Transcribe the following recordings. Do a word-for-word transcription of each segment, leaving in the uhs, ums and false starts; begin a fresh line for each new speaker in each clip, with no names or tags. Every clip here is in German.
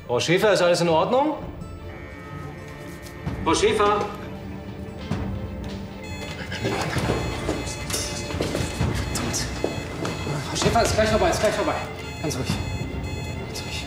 Frau Schäfer, ist alles in Ordnung? Frau Schäfer?
Frau Schäfer, ist gleich vorbei, ist gleich vorbei. Ganz ruhig. Ganz ruhig.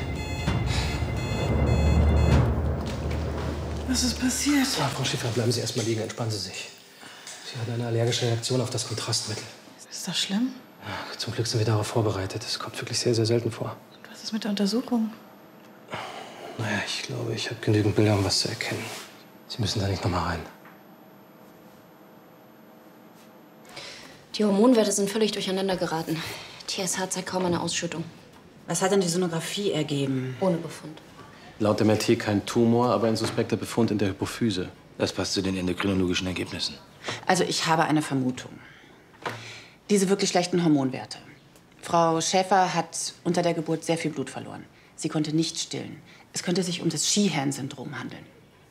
Was ist passiert?
Ja, Frau Schäfer, bleiben Sie erst mal liegen, entspannen Sie sich. Sie hat eine allergische Reaktion auf das Kontrastmittel.
Ist das schlimm?
Ja, zum Glück sind wir darauf vorbereitet. Das kommt wirklich sehr, sehr selten vor.
Und was ist mit der Untersuchung?
Naja, ich glaube, ich habe genügend Bilder, um was zu erkennen. Sie müssen da nicht noch mal rein.
Die Hormonwerte sind völlig durcheinander geraten. T S H zeigt kaum eine Ausschüttung.
Was hat denn die Sonographie ergeben?
Ohne Befund.
Laut M R T kein Tumor, aber ein suspekter Befund in der Hypophyse.
Das passt zu den endokrinologischen Ergebnissen.
Also ich habe eine Vermutung. Diese wirklich schlechten Hormonwerte. Frau Schäfer hat unter der Geburt sehr viel Blut verloren. Sie konnte nicht stillen. Es könnte sich um das Sheehan-Syndrom handeln.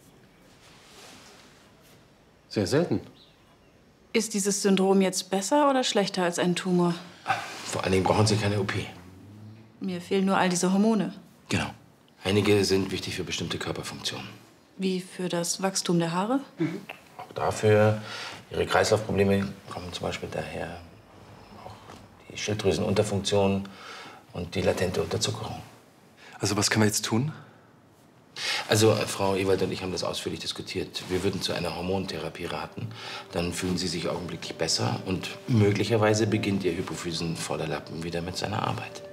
Sehr selten.
Ist dieses Syndrom jetzt besser oder schlechter als ein Tumor?
Vor allen Dingen brauchen Sie keine O P.
Mir fehlen nur all diese Hormone.
Genau. Einige sind wichtig für bestimmte Körperfunktionen.
Wie für das Wachstum der Haare?
Mhm. Auch dafür, Ihre Kreislaufprobleme kommen zum Beispiel daher. Auch die Schilddrüsenunterfunktion und die latente Unterzuckerung.
Also was können wir jetzt tun?
Also, Frau Ewald und ich haben das ausführlich diskutiert. Wir würden zu einer Hormontherapie raten. Dann fühlen Sie sich augenblicklich besser und möglicherweise beginnt Ihr Hypophysenvorderlappen wieder mit seiner Arbeit.